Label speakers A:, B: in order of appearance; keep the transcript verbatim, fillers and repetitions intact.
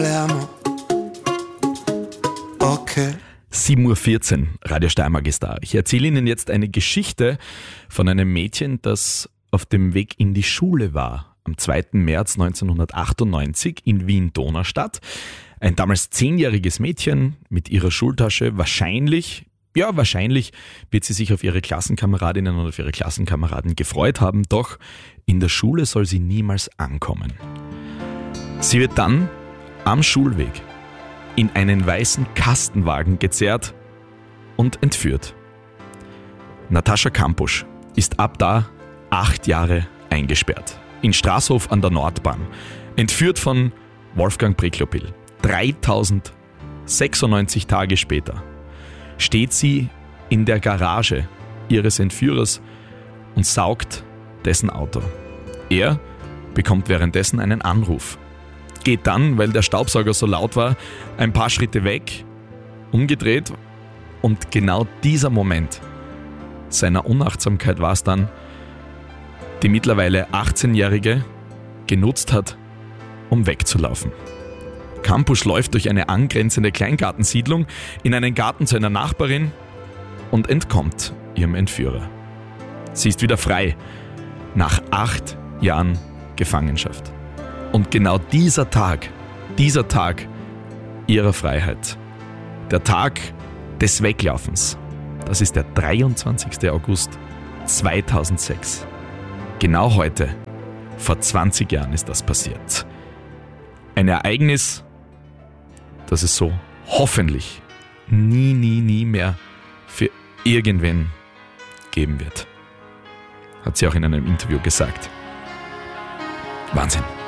A: Okay.
B: sieben Uhr vierzehn, Radio Steiermark ist da. Ich erzähle Ihnen jetzt eine Geschichte von einem Mädchen, das auf dem Weg in die Schule war. Am zweiten März neunzehnhundertachtundneunzig in Wien-Donaustadt. Ein damals zehnjähriges Mädchen mit ihrer Schultasche. Wahrscheinlich, ja wahrscheinlich wird sie sich auf ihre Klassenkameradinnen und auf ihre Klassenkameraden gefreut haben. Doch in der Schule soll sie niemals ankommen. Sie wird dann am Schulweg in einen weißen Kastenwagen gezerrt und entführt. Natascha Kampusch ist ab da acht Jahre eingesperrt. In Straßhof an der Nordbahn. Entführt von Wolfgang Preklopil. dreitausendsechsundneunzig Tage später steht sie in der Garage ihres Entführers und saugt dessen Auto. Er bekommt währenddessen einen Anruf. Geht dann, weil der Staubsauger so laut war, ein paar Schritte weg, umgedreht, und genau dieser Moment seiner Unachtsamkeit war es dann, die mittlerweile achtzehnjährige genutzt hat, um wegzulaufen. Kampusch läuft durch eine angrenzende Kleingartensiedlung in einen Garten zu einer Nachbarin und entkommt ihrem Entführer. Sie ist wieder frei, nach acht Jahren Gefangenschaft. Und genau dieser Tag, dieser Tag ihrer Freiheit, der Tag des Weglaufens, das ist der dreiundzwanzigster August zweitausendsechs. Genau heute, vor zwanzig Jahren ist das passiert. Ein Ereignis, das es so hoffentlich nie, nie, nie mehr für irgendwen geben wird. Hat sie auch in einem Interview gesagt. Wahnsinn.